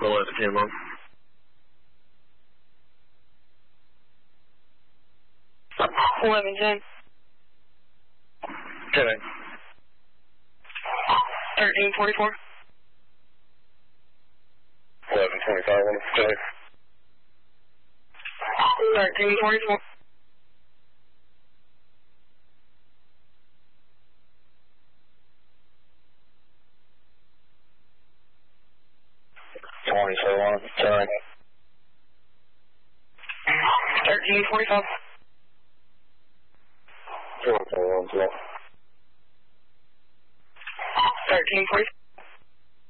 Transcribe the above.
11-10 long. 11-10. 10-8. 13-44. 11-25 on 10-8. 13-44. 27 10-8. 13-45. 4-1 12. 13-45.